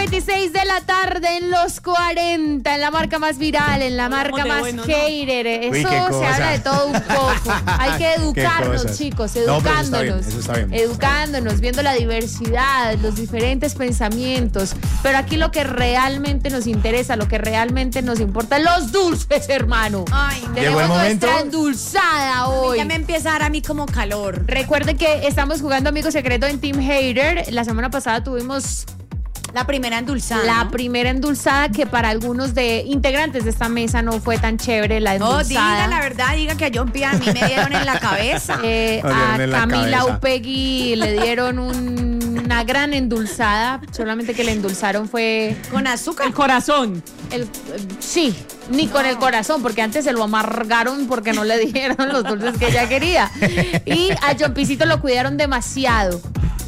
8:26 de la tarde en los 40, en la marca más viral, en la marca más hater. Eso se habla de todo un poco. Hay que educarnos, chicos, educándonos. Eso está bien. Educándonos, viendo la diversidad, los diferentes pensamientos. Pero aquí lo que realmente nos interesa, lo que realmente nos importa, los dulces, hermano. Ay, tenemos nuestra endulzada hoy. Ya me empieza a dar a mí como calor. Recuerden que estamos jugando Amigo Secreto en Team Hater. La semana pasada tuvimos la primera endulzada. La primera endulzada, que para algunos de integrantes de esta mesa no fue tan chévere la endulzada. No, diga la verdad, diga que a John P. a mí me dieron en la cabeza. A Camila Upegui le dieron una gran endulzada, solamente que le endulzaron fue con azúcar. El corazón. Sí, ni con el corazón, porque antes se lo amargaron porque no le dieron los dulces que ella quería. Y a John Pisito lo cuidaron demasiado.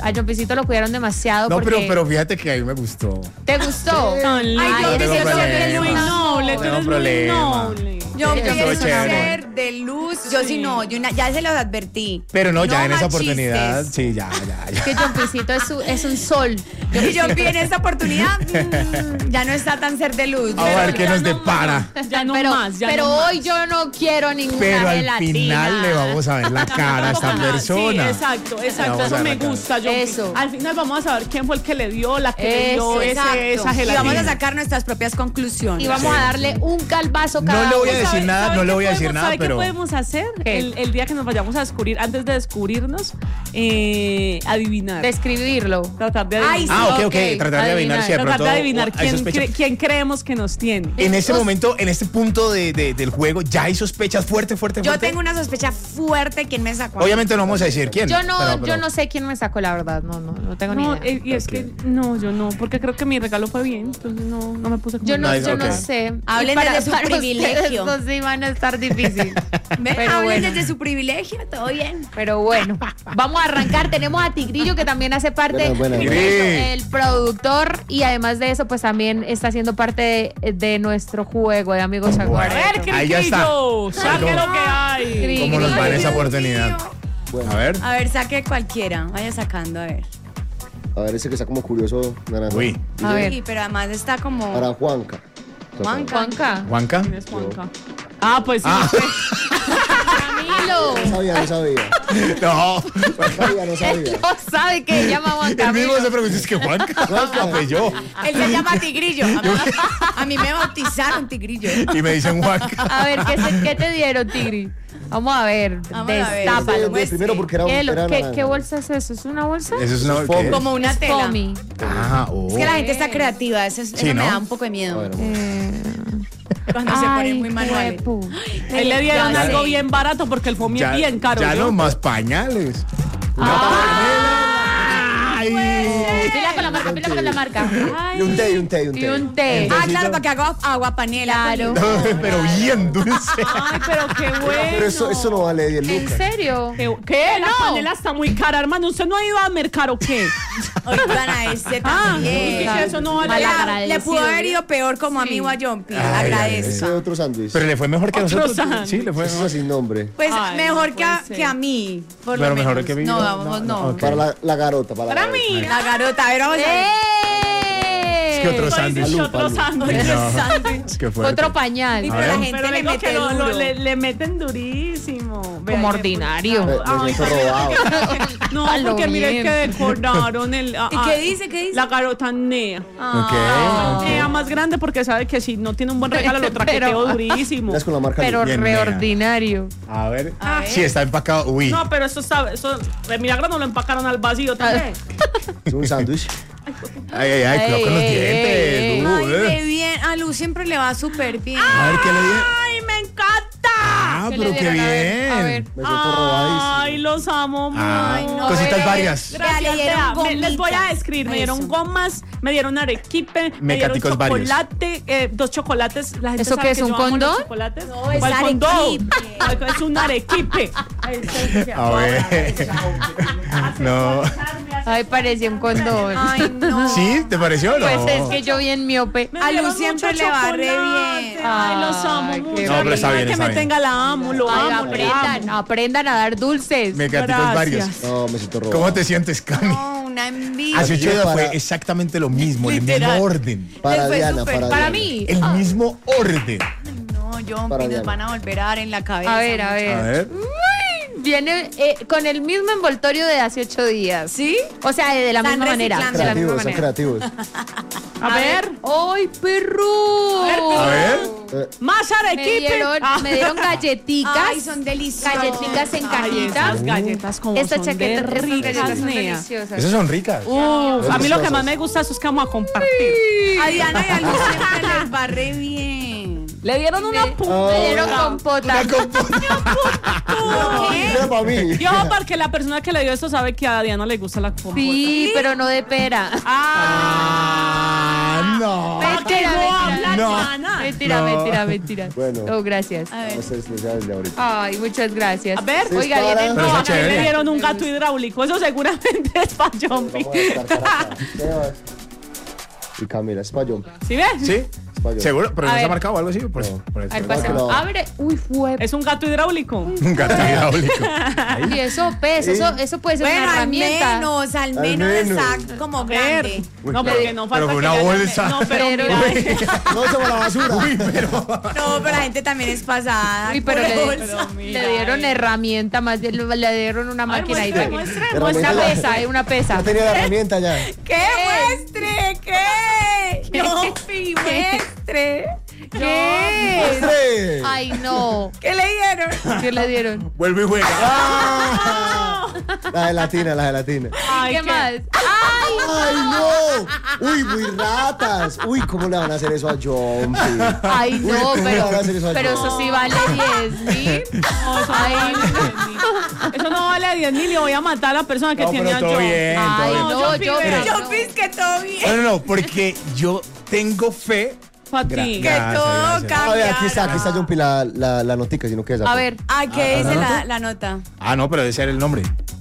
No, pero fíjate que a mí me gustó. ¿Te gustó? Sí. Ay, yo tengo noble, tú eres muy noble. Yo quiero ser de luz. Yo sí no, ya se los advertí. Pero no, ya en esa oportunidad, sí, ya. Que John Pisito es un sol. Y John P. en esta oportunidad ya no está tan ser de luz. A ver qué nos depara. Pero hoy yo no quiero ninguna gelatina. Pero al final le vamos a ver la cara a esta persona. Sí, exacto, eso me gusta. Eso. Al final vamos a saber quién fue el que le dio, la que le dio esa gelatina. Y vamos a sacar nuestras propias conclusiones. Y vamos a darle un calvazo cada uno. No le voy a decir nada, ¿Sabe pero qué podemos hacer? El día que nos vayamos a descubrir, antes de descubrirnos, adivinar. Describirlo. Tratar de adivinar. Ok. Tratar de adivinar si de pronto tratar de adivinar quién creemos que nos tiene. En ese momento, en este punto del juego, ¿ya hay sospechas fuerte? Yo tengo una sospecha fuerte. ¿Quién me sacó? Obviamente no vamos a decir quién. Yo no sé quién me sacó, la verdad. No tengo ni idea. Y es que yo no, porque creo que mi regalo fue bien, entonces no me puse como... Yo no sé. Hablen desde su privilegio. Estos sí van a estar difíciles. Pero hablen desde su privilegio, todo bien. Pero bueno, vamos a arrancar. Tenemos a Tigrillo, que también hace parte del productor, y además de eso, pues también está haciendo parte de nuestro juego de Amigos a ver, Tigrillo, saque lo que hay. ¿Cómo nos va en esa oportunidad? Bueno. A ver, saque cualquiera. Vaya sacando, a ver. A ver, ese que está como curioso, naranja. Uy. A ver. Sí, pero además está como... Para Juanca. ¿Juanca? ¿Quién es Juanca? Pues sí. Camilo. No sabía. No. No sabía. Él no sabe que se llama Juan Camilo. El mismo se preguntó, ¿es que Juanca? Pues yo. Él se llama Tigrillo. A mí me bautizaron Tigrillo. Y me dicen Juanca. A ver, ¿qué te dieron, Tigri? Vamos a ver, destápalo. Primero porque era ¿Qué bolsa es eso? ¿Es una bolsa? Eso es una como una tela. Foamy. Es que la gente está creativa, eso me da un poco de miedo. Cuando se pone muy manual. Él le dieron algo bien barato porque el foamy es bien caro. Ya no más pañales. Pila con la marca. Y un té. Claro, para que haga agua panela. Claro. Pero bien dulce. Ay, pero qué bueno. Pero eso no vale 10 lucas. ¿En serio? ¿Qué? La panela está muy cara, hermano. ¿Usted no ha ido a mercar o qué? Oigan a este también. Eso no vale. Le pudo haber ido peor como amigo a John P. Agradezco. Ese otro sándwich. Pero le fue mejor que a nosotros. Sí, le fue mejor. Sin nombre. Pues mejor que a mí. Pero mejor que a mí. No. Para la garota. Para mí. La garota. A ver, vamos a ver. Es que otro sándwich. Otro pañal. Pero la gente le mete duro. Le meten durísimo. Como ordinario. Me siento robado. No, porque mire que decoraron el... ¿Y qué dice? La garotanea. Nea más grande porque sabe que si no tiene un buen regalo lo traqueteo durísimo. Es con la marca. Pero reordinario. A ver. Sí, está empacado. Uy. No, pero eso de milagro no lo empacaron al vacío también. Es un sándwich. Ay, cuidado con los dientes. Ay, qué bien. A Luz siempre le va súper bien. A ver, ¿qué le dieron? ¡Ay, me encanta! Pero qué bien. A ver. Me siento robadísimo. Ay, los amo mucho. Ay, no. Cositas varias. Gracias, les voy a describir. Me dieron gomas, me dieron arequipe, me dieron chocolate, 2 chocolates. La gente ¿Eso sabe qué es, un condón? No, es arequipe. Es un arequipe. A ver. No. Ay, parecía un condón. Ay, no. ¿Sí? ¿Te pareció o no? Pues es que yo bien miope. A Luz siempre le va re bien. Ay, los amo mucho. No, pero está bien, que está me bien. tenga, la amo, lo Ay, amo. aprendan a dar dulces. Mecaticos varios. No, me siento robado. ¿Cómo te sientes, Cami? No, una envidia. Hace 8 días Para- fue exactamente lo mismo, el Literal. mismo orden. Para fue Diana, súper. para Para Diana. mí. El mismo orden. No, John, Para nos Diana. van a volver a dar en la cabeza. A ver, a ver. A ver. Viene con el mismo envoltorio de hace 8 días. ¿Sí? O sea, de la Están misma manera. reciclando. De la misma Creativos, son manera. creativos. A ver. ¡Ay, perro! A ver. Más Me arequipe. dieron galletitas. Ay, son deliciosas. Galletitas en Ay, cajita. esas galletas como Esta son chaqueta, de estas galletas ricas, son nea. deliciosas. Esas son ricas. A mí lo que más me gusta es que vamos a compartir. A Diana y a Luz siempre les va re bien. Le dieron una Me dieron compota. Mira para mí. Yo, porque la persona que le dio esto sabe que a Diana le gusta la compota. Sí, pero no de pera. Ah, no. Mentira, mentira. No. Mentira, No. mentira. Bueno. Oh, gracias. A ver. Vamos a ser especiales de ahorita. Ay, muchas gracias. A ver. Oiga, Dispara. vienen Pero No, está a mí chévere. le dieron un gato hidráulico. Eso seguramente es para Jumpy. Vamos a descartar acá. Sebas. Y Camila, es para John. ¿Sí ves? ¿Sí? Es para John. ¿Seguro? ¿Pero A no se ha ver. marcado algo así? Por eso. No. Por eso. A ver, Pasa. pasemos. Abre. Uy, fue. Es un gato hidráulico. Un gato hidráulico. Y eso pesa, eso puede ser Bueno, una al herramienta. menos menos. está como A ver. grande. No, porque no falta pero fue que una le hayan- bolsa. No, pero Pero- mira, No, se va a la basura. Uy, pero. No, pero la gente también es pasada. Uy, pero Pura le, bolsa. le dieron herramienta, más bien le dieron una máquina ahí. muestre, de- muestre, Una muestre. pesa, una pesa. Ya tenía la herramienta ya. ¿Qué muestre? ¿Qué? No, muestre. ¿Qué? ¡Muestre! Ay, no. ¿Qué le dieron? ¿Qué le dieron? Vuelve y juega. La gelatina, la gelatina. Ay, ¿Qué más? ¡Ay, no! Uy, muy ratas. Uy, ¿cómo le van a hacer eso a John? Ay, no, Uy, ¿cómo le van a hacer eso a pero John? eso sí vale 10.000. No, eso, Ay, no vale 10.000. Eso no vale 10.000 y voy a matar a la persona que No, tiene pero a todo John. bien, todo Ay, bien. no, Jumpy, yo. vea. Yo pienso que todo bien. No, porque yo tengo fe. Para ti. Que Gracias, todo gracias. A ver, cambia. aquí está John Pi, la notica, si no quieres. A ver, Ah, ¿qué dice la nota? Ah, no, pero debe ser el nombre.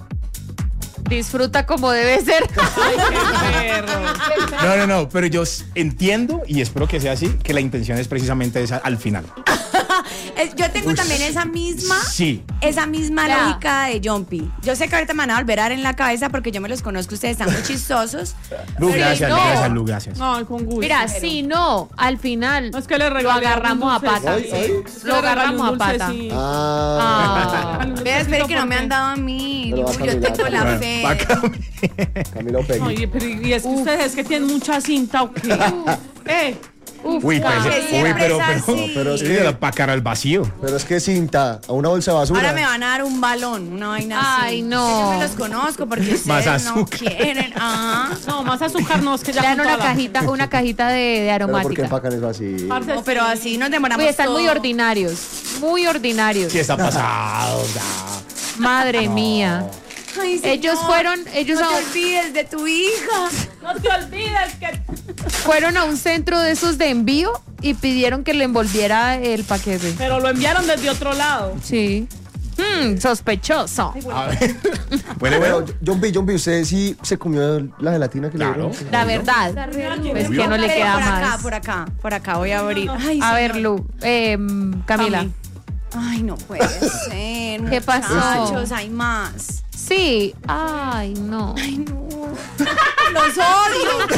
disfruta como debe ser. Ay, qué perro. No, pero yo entiendo y espero que sea así, que la intención es precisamente esa al final. Yo tengo también esa misma Sí. lógica de Jumpy. Yo sé que ahorita me van a volver a dar en la cabeza porque yo me los conozco, ustedes están muy chistosos. Lu, Sí, gracias, no. gracias, Lu, gracias. No, con gusto. Mira, si no, al final No, es que le lo regalé agarramos a un dulce, pata. sí. Ay, ay. Es que Lo le regalé agarramos un a pata. dulcecito. Ah, Vea, espere que no me han dado a mí. Pero va a Yo caminar, tengo la bueno, fe. Camilo Peggy. Oye, pero y es que ustedes que tienen mucha cinta o qué. Uy, que siempre pero, es así. Pero es sí, que, para cara al vacío. pero es que cinta a una bolsa de basura. Ahora me van a dar un balón, una vaina así. Ay, no. Yo me los conozco porque Más ustedes no azúcar. quieren. Ajá. No, más azúcar no, es que ya Le dan con una toda la- cajita, una cajita de Pero ¿por qué aromática. empacan eso así? Parce, No, pero así nos demoramos Uy, están muy todo. ordinarios. Muy ordinarios. ¿Qué está pasado? Ya. Madre mía. Ay, Ellos señor, fueron, ellos no te a- olvides de tu hija. No te olvides que fueron a un centro de esos de envío y pidieron que le envolviera el paquete. pero lo enviaron desde otro lado. Sí. Sospechoso. A ver. Huele Pero, bueno. John B, ¿usted sí se comió la gelatina que Claro. le dieron? La verdad. Pues que no le Pero queda por acá, más. por acá voy a abrir. Ay, A ver, señor. Lu. Camila. Cami. Ay, no puede ser. ¿Qué pasó? Muchachos, hay más. Sí. Ay, no. Ay, no. Los odio.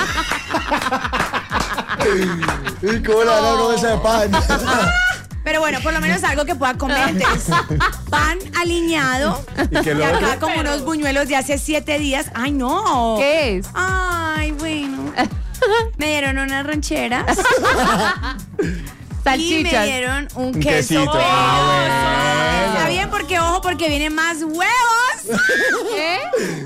¿Y cómo le dan a una bolsa de pan? Pero bueno, por lo menos algo que pueda comer. Entonces, pan aliñado. ¿Y qué Y lo acá como unos buñuelos de hace 7 días. Ay, no. ¿Qué es? Ay, bueno. Me dieron unas rancheras. Y me Salchichas. dieron un Un queso. quesito. Ah, Está bien porque, ojo, porque vienen más huevos. ¿Qué?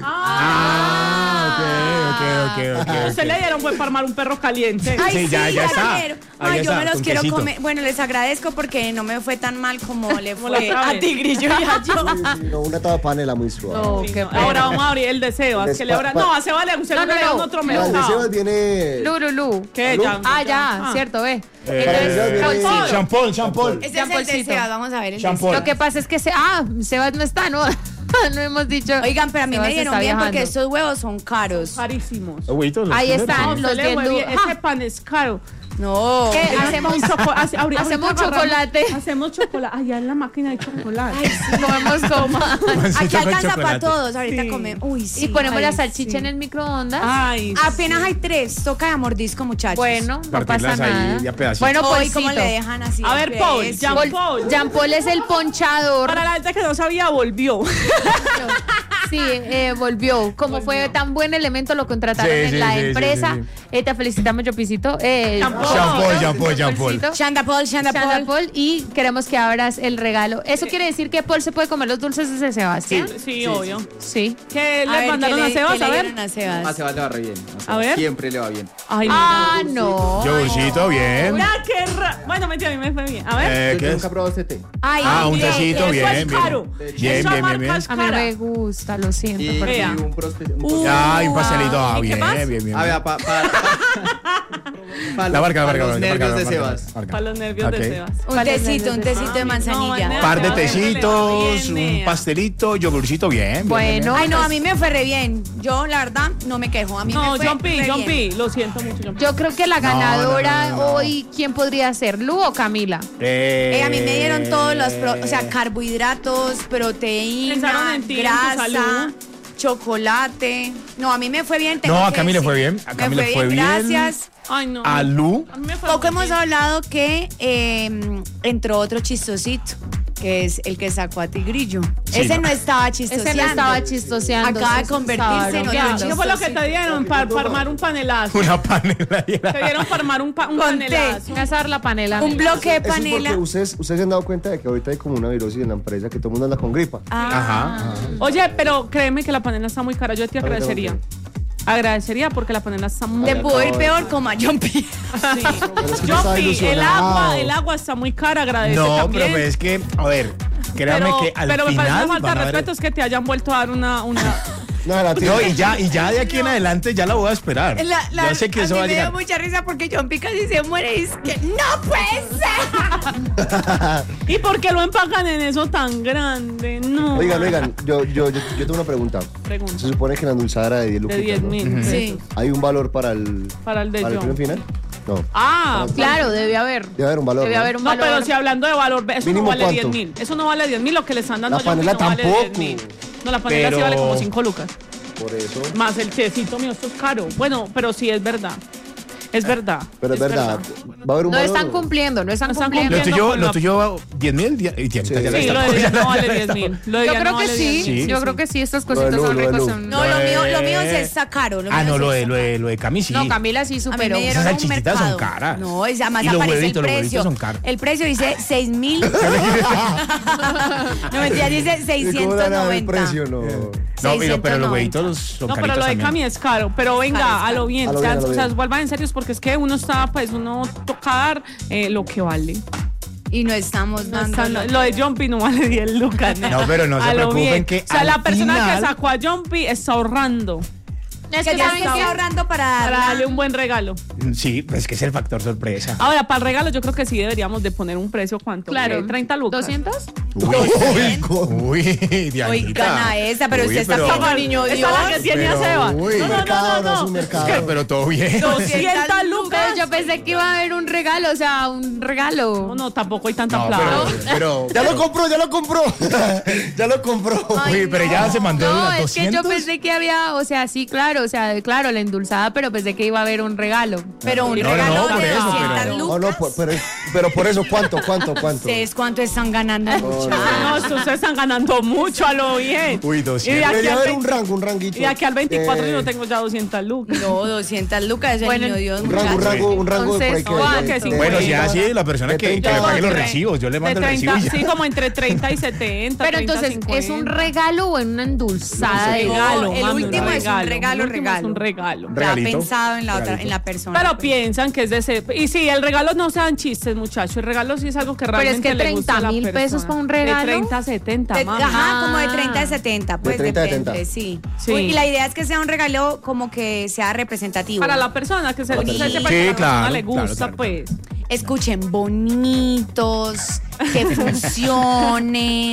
Ok. Se le dieron pues para armar un perro caliente. Ay, Sí, sí, ya está. quiero. Ahí Ay, yo está, me los con quiero quesito. comer. Bueno, les agradezco porque no me fue tan mal como le Como la fue otra a vez. Tigrillo y a yo. Sí, no, una taba de panela muy suave. No, Sí, qué no. pena. Ahora vamos a abrir el deseo. Des- Que le abra... pa- No, a Seba le seguro No, le dieron no. otro El de Sebas mercado. viene... Lu. ¿Qué? Ya. Ah, ya, cierto, ve. Para Entonces, Sebas viene- Champón. Ese es el Champolcito. deseo. Vamos a ver el Champón. lo que pasa es que Sebas no está, ¿no? No hemos dicho. Oigan, pero a mí me dieron bien porque estos huevos son caros. Carísimos. Ahí están los que ese pan es caro. No. ¿Qué? Hacemos chocolate. Hacemos chocolate. Allá en la máquina de chocolate. Ay, sí, comemos como. Aquí alcanza para todos. Ahorita comemos. Uy, sí. Y ponemos la salchicha en el microondas. Ay, apenas hay 3. Toca de mordisco, muchachos. Bueno, no pasa nada. Bueno, pues ¿cómo le dejan así? A ver, Paul. Jean Paul es el ponchador. Para la gente que no sabía, volvió. Sí, volvió. Como fue tan buen elemento, lo contrataron en la empresa. Te felicitamos, Jopicito. Jean Paul. Shanda Paul. Y queremos que abras el regalo. ¿Eso quiere decir que Paul se puede comer los dulces de Sebastián? Sí, obvio. Sí. ¿Qué le mandaron a Sebas? A ver. A Sebas le va re bien. A ver. Siempre le va bien. Ay, no. Yogurcito, bien. Mira qué bueno, mentira, a mí me fue bien. A ver. Yo nunca he probado este té. Un tecito, bien. Eso es caro. Bien. A mí me gusta, lo siento. Y un pastelito. Bien. A ver, para los nervios de Sebas. Para los nervios de Sebas. Un tecito de manzanilla. Un par de tecitos, un pastelito, yogurcito, bien. Bueno. Ay, no, a mí me fue re bien. Yo, la verdad, no me quejo. A mí me fue John P, lo siento mucho, John P. Yo creo que la ganadora hoy, ¿quién podría ser? ¿Lu o Camila? A mí me dieron todos los, carbohidratos, proteína, grasa, chocolate. No, a mí me fue bien. A Camila fue bien. A Camila fue bien. Gracias. Ay, no. A Lu. Poco hemos hablado que entró otro chistosito, que es el que sacó a Tigrillo. Sí, Ese no estaba chistoseando. Acaba de convertirse en otro chistosito. ¿Qué fue lo que te dieron para armar un panelazo? Una panela. Te dieron para armar un panelazo. Casar la panela. Un bloque de panela. Eso es porque ustedes se han dado cuenta de que ahorita hay como una virosis en la empresa, que todo el mundo anda con gripa. Ajá. Oye, pero créeme que la panela está muy cara. Yo te agradecería. Agradecería porque la panela está muy cara. Te puedo ir peor como a John P. Sí. John P, el agua está muy cara, agradece también. Pero es que, a ver, créame que al final... Pero me parece una falta de respeto es que te hayan vuelto a dar una... y ya de aquí en adelante ya la voy a esperar. Ya sé que eso va a llegar. Me dio mucha risa porque John P casi se muere y dice que no puede ser. ¿Y por qué lo empacan en eso tan grande? No. Oigan, yo tengo una pregunta. Se supone que la endulzada era de 10 lucas. De 10.000. ¿no? Sí. ¿Hay un valor para el John final? No. Claro, debe haber. Debe haber un valor. No, pero si hablando de valor, eso ¿Mínimo no vale cuánto? 10.000. Eso no vale 10.000, lo que le están dando La panela no vale tampoco. 10.000. No, la panela sí vale como 5 lucas. Por eso. Más el tecito mío, esto es caro. Bueno, pero sí es verdad. Es verdad. Pero es verdad. Va a haber un No valor. están cumpliendo. Lo tuyo, 10.000 y sí, lo de 10 no vale 10.000. Yo creo que sí. Yo creo que sí, estas cositas son ricas. No, lo mío se está caro. Lo de Cami sí. No, Camila sí superó. Esas salchichitas son caras. No, además aparece el precio. Son caros. El precio dice 6.000. No, mentira, dice 690. El precio no. Pero los huevitos son caritos. No, pero lo de también. Cami es caro. Pero venga, a lo bien. O sea, vuelvan en serio porque es que uno toca dar lo que vale. Y no estamos dando. Lo de John P no vale 10 lucas. No, pero no se preocupen que o sea, la persona que sacó a John P está ahorrando. Es que ya está ahorrando para darle un buen regalo. Sí, pues es que es el factor sorpresa. Ahora, para el regalo yo creo que sí deberíamos de poner un precio, ¿cuánto? Claro. 30 lucas. ¿200? Uy, Dianita. Uy, gana esa, pero usted está como niño Dios. Esa es la que tiene a Seba. No. Pero todo bien. 200 lucas. Yo pensé que iba a haber un regalo, un regalo. No, tampoco hay tanta plata. Pero Ya lo compró. Uy, pero ya se mandó No, unas es que 200. yo pensé que había, sí, claro, la endulzada, pero pensé que iba a haber un regalo. Pero un regalo por de eso, 200 lucas. Pero por eso, ¿cuánto? ¿Ustedes cuánto están ganando? No, ustedes están ganando mucho a lo bien. Uy, 200. Debería haber un ranguito. Y de aquí al 24 yo no tengo ya 200 lucas. No, 200 lucas, es el niño Dios. Un rango por ahí Entonces, Bueno, si así, la persona que me pague los recibos, yo le mando el recibo. Sí, como entre 30 y 70. Pero 30, entonces, 50. ¿es un regalo o en una endulzada? Regalo, el mami, último es un regalo. Es un regalo. Ya pensado en la persona. Pero piensan que es de ese. Y sí, el regalo no sean chistes, muchachos. El regalo sí es algo que realmente le gusta a la persona. Pero es que 30.000 pesos para un regalo. De 30 a 70, mami. Ajá, como de 30 a 70, pues De 30 a depende, 70. sí. Sí. Y la idea es que sea un regalo como que sea representativo. Para la persona que se le gusta, claro, le gusta, claro. pues. Escuchen, bonitos, que funcionen,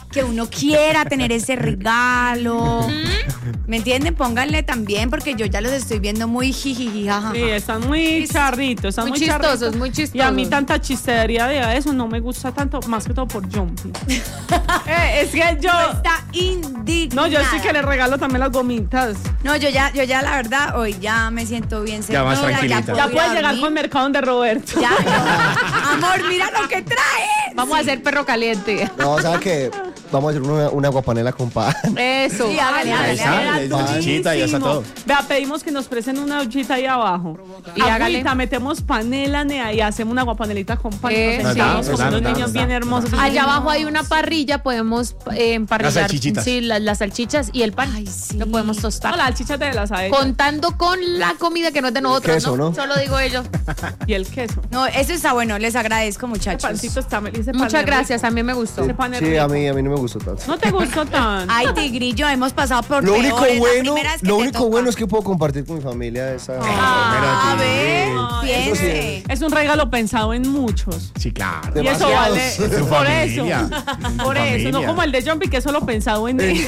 que uno quiera tener ese regalo. ¿Me entienden? Pónganle también, porque yo ya los estoy viendo muy jijijijaja. Sí, están muy charritos, están muy chistosos, muy chistosos. Y a mí tanta chistería de eso no me gusta tanto, más que todo por Jumpy. Es que yo... Está indignada. No, yo sí que le regalo también las gomitas. No, yo ya la verdad, hoy ya me siento bien. Ya más tranquilita. Ya puedes llegar con el mercado de Roberto. Ya, amor, mira lo que trae. Vamos a hacer perro caliente. No, o sea que vamos a hacer una aguapanela con pan. Eso. Sí, hágale. Chichita y ya está todo. Vea, pedimos que nos presten una olchita ahí abajo. Y hágale. Metemos panela y hacemos una aguapanelita con pan. Sí. Nos sentamos como unos niños bien hermosos. Allá abajo hay una parrilla, podemos emparrillar las salchichitas. Sí, las salchichas y el pan. Ay, sí. Lo podemos tostar. No, las salchichas te las sabe. Contando con la comida que no es de nosotros, queso, ¿no? Solo digo ello. Y el queso. No, eso está bueno, les agradezco, El muchachos. pancito está Muchas gracias, a mí me gustó. Ese pan es Sí, rico. a mí no me gustó tanto. ¿No te gustó tan? Ay, Tigrillo, hemos pasado por Lo único peores, la bueno, primera es que te toca. es que puedo compartir con mi familia esa. A ver, Ay, piense. Es un regalo pensado en muchos. Sí, claro. Y eso Demasiados. vale. Tu Por familia. eso. Por eso. No como el de Jumpy, que solo pensado en él.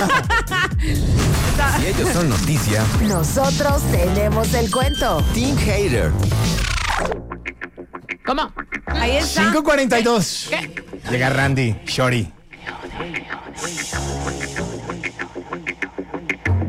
Si ellos son noticia, nosotros tenemos el cuento. Team Hater. ¿Cómo? Ahí está. 5:42. Llega Randy, Shorty.